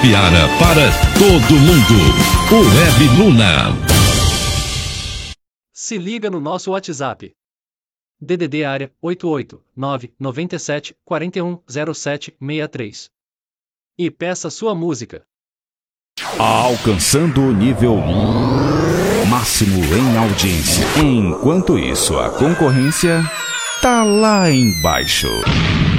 Piara para todo mundo. O Web Luna. Se liga no nosso WhatsApp. DDD área 88997410763. E peça sua música. Alcançando o nível máximo em audiência. Enquanto isso, a concorrência tá lá embaixo.